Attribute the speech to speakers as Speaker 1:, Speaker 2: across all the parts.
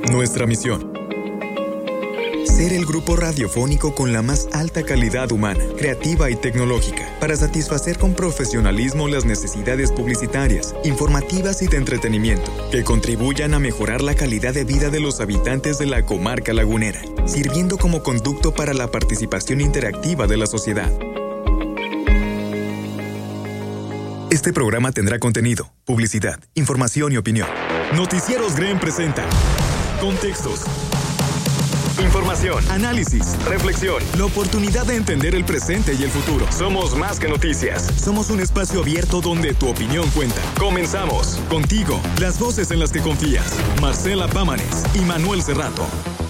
Speaker 1: Nuestra misión: ser el grupo radiofónico con la más alta calidad humana, creativa y tecnológica, para satisfacer con profesionalismo las necesidades publicitarias, informativas y de entretenimiento, que contribuyan a mejorar la calidad de vida de los habitantes de la comarca lagunera, sirviendo como conducto para la participación interactiva de la sociedad. Este programa tendrá contenido, publicidad, información y opinión. Noticieros GREN presenta Contextos, información, análisis, reflexión, la oportunidad de entender el presente y el futuro. Somos más que noticias. Somos un espacio abierto donde tu opinión cuenta. Comenzamos. Contigo, las voces en las que confías. Marcela Pámanes y Manuel Cerrato.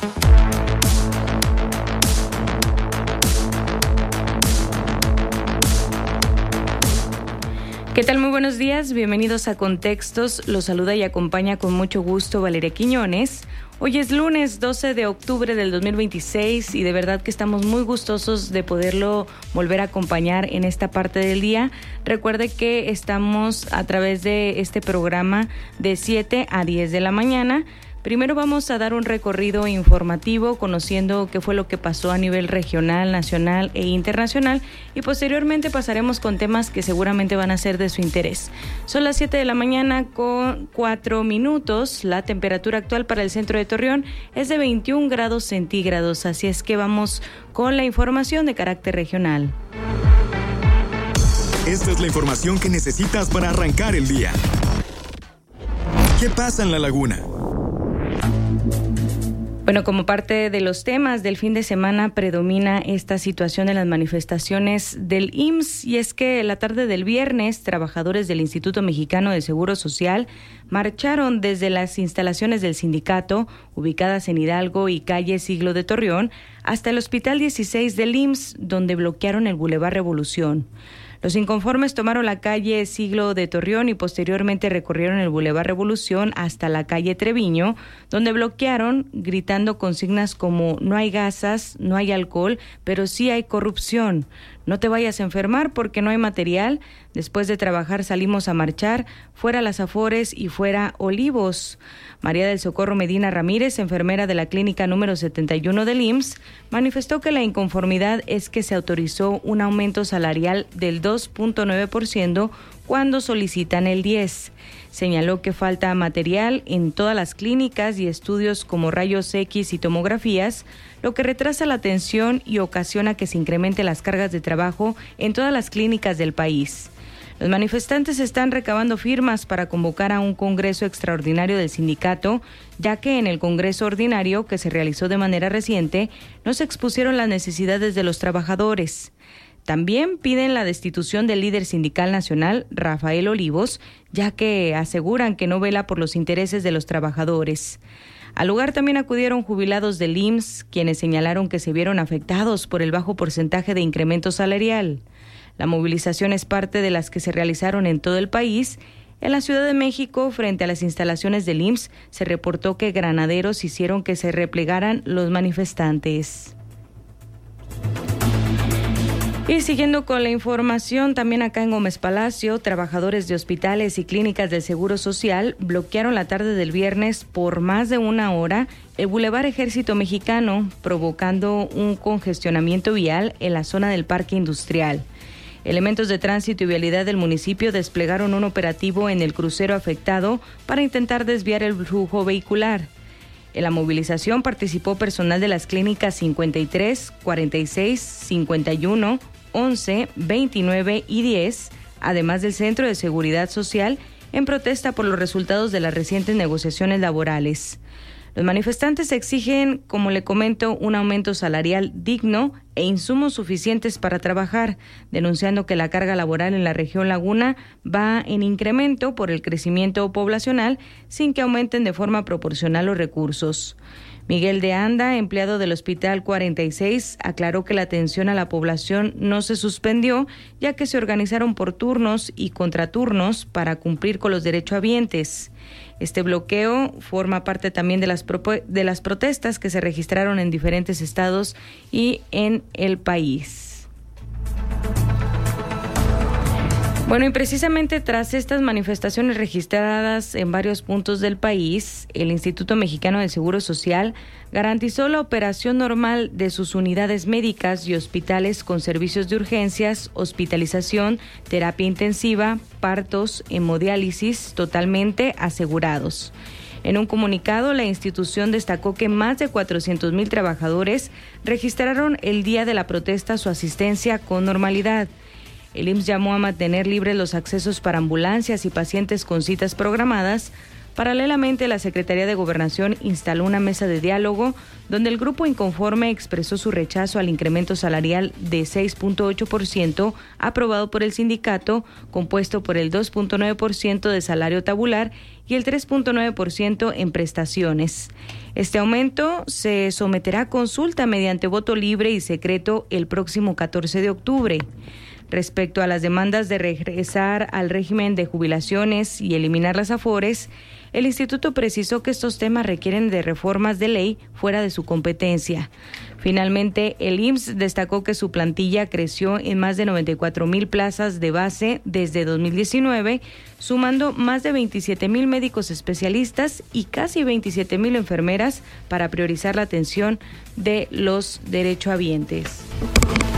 Speaker 2: ¿Qué tal? Muy buenos días, bienvenidos a Contextos. Los saluda y acompaña con mucho gusto Valeria Quiñones. Hoy es lunes 12 de octubre del 2026 y de verdad que estamos muy gustosos de poderlo volver a acompañar en esta parte del día. Recuerde que estamos a través de este programa de 7 a 10 de la mañana. Primero vamos a dar un recorrido informativo conociendo qué fue lo que pasó a nivel regional, nacional e internacional y posteriormente pasaremos con temas que seguramente van a ser de su interés. Son las 7 de la mañana con 4 minutos. La temperatura actual para el centro de Torreón es de 21 grados centígrados, así es que vamos con la información de carácter regional.
Speaker 1: Esta es la información que necesitas para arrancar el día. ¿Qué pasa en la laguna?
Speaker 2: Bueno, como parte de los temas del fin de semana predomina esta situación de las manifestaciones del IMSS y es que la tarde del viernes trabajadores del Instituto Mexicano de Seguro Social marcharon desde las instalaciones del sindicato ubicadas en Hidalgo y calle Siglo de Torreón hasta el Hospital 16 del IMSS donde bloquearon el Boulevard Revolución. Los inconformes tomaron la calle Siglo de Torreón y posteriormente recorrieron el Boulevard Revolución hasta la calle Treviño, donde bloquearon gritando consignas como no hay gasas, no hay alcohol, pero sí hay corrupción. No te vayas a enfermar porque no hay material. Después de trabajar salimos a marchar, fuera Las Afores y fuera Olivos. María del Socorro Medina Ramírez, enfermera de la clínica número 71 del IMSS, manifestó que la inconformidad es que se autorizó un aumento salarial del 2.9% cuando solicitan el 10%. Señaló que falta material en todas las clínicas y estudios como rayos X y tomografías, lo que retrasa la atención y ocasiona que se incrementen las cargas de trabajo en todas las clínicas del país. Los manifestantes están recabando firmas para convocar a un congreso extraordinario del sindicato, ya que en el congreso ordinario que se realizó de manera reciente no se expusieron las necesidades de los trabajadores. También piden la destitución del líder sindical nacional, Rafael Olivos, ya que aseguran que no vela por los intereses de los trabajadores. Al lugar también acudieron jubilados del IMSS, quienes señalaron que se vieron afectados por el bajo porcentaje de incremento salarial. La movilización es parte de las que se realizaron en todo el país. En la Ciudad de México, frente a las instalaciones del IMSS, se reportó que granaderos hicieron que se replegaran los manifestantes. Y siguiendo con la información, también acá en Gómez Palacio, trabajadores de hospitales y clínicas del Seguro Social bloquearon la tarde del viernes por más de una hora el Boulevard Ejército Mexicano, provocando un congestionamiento vial en la zona del Parque Industrial. Elementos de tránsito y vialidad del municipio desplegaron un operativo en el crucero afectado para intentar desviar el flujo vehicular. En la movilización participó personal de las clínicas 53, 46, 51, 11, 29 y 10, además del Centro de Seguridad Social, en protesta por los resultados de las recientes negociaciones laborales. Los manifestantes exigen, como le comento, un aumento salarial digno e insumos suficientes para trabajar, denunciando que la carga laboral en la región Laguna va en incremento por el crecimiento poblacional sin que aumenten de forma proporcional los recursos. Miguel de Anda, empleado del Hospital 46, aclaró que la atención a la población no se suspendió, ya que se organizaron por turnos y contraturnos para cumplir con los derechohabientes. Este bloqueo forma parte también de las protestas que se registraron en diferentes estados y en el país. Bueno, y precisamente tras estas manifestaciones registradas en varios puntos del país, el Instituto Mexicano del Seguro Social garantizó la operación normal de sus unidades médicas y hospitales con servicios de urgencias, hospitalización, terapia intensiva, partos, hemodiálisis totalmente asegurados. En un comunicado, la institución destacó que más de 400,000 trabajadores registraron el día de la protesta su asistencia con normalidad. El IMSS llamó a mantener libres los accesos para ambulancias y pacientes con citas programadas. Paralelamente, la Secretaría de Gobernación instaló una mesa de diálogo donde el grupo inconforme expresó su rechazo al incremento salarial de 6.8% aprobado por el sindicato, compuesto por el 2.9% de salario tabular y el 3.9% en prestaciones. Este aumento se someterá a consulta mediante voto libre y secreto el próximo 14 de octubre. Respecto a las demandas de regresar al régimen de jubilaciones y eliminar las afores, el instituto precisó que estos temas requieren de reformas de ley fuera de su competencia. Finalmente, el IMSS destacó que su plantilla creció en más de 94,000 plazas de base desde 2019, sumando más de 27,000 médicos especialistas y casi 27,000 enfermeras para priorizar la atención de los derechohabientes.